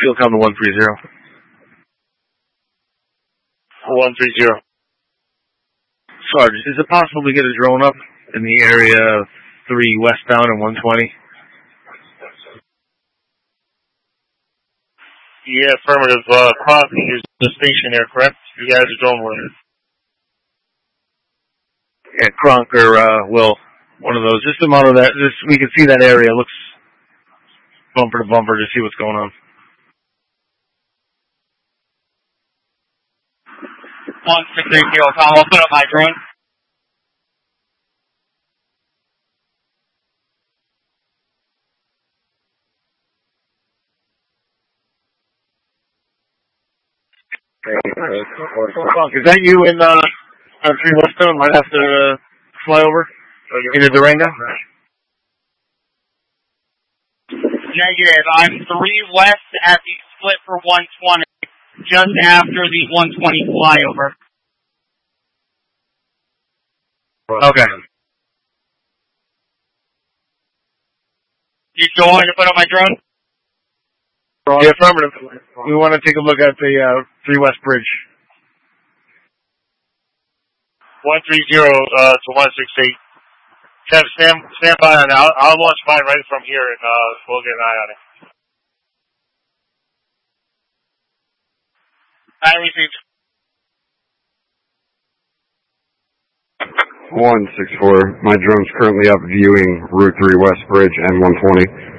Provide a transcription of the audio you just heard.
Field com to 130. 130. Sarge, is it possible to get a drone up in the area of 3 westbound and 120? Yeah, affirmative. Crosby is the station there, correct? You guys are drone warriors. Yeah, Kronk or Will, one of those. Just to monitor that. Just we can see that area. It looks bumper to bumper to see what's going on. 1630, Tom. I'll put up my drone. Is that you in 3 westbound? Might have to fly over into Durango. Negative. I'm 3 west at the split for 120, just after the 120 flyover. Okay. You still want to put up my drone? Yeah, affirmative. We want to take a look at the 3 West Bridge. 130 to 168. Kev, stand by on it. I'll launch mine right from here, and we'll get an eye on it. I received. 164. My drone's currently up viewing Route 3 West Bridge and 120.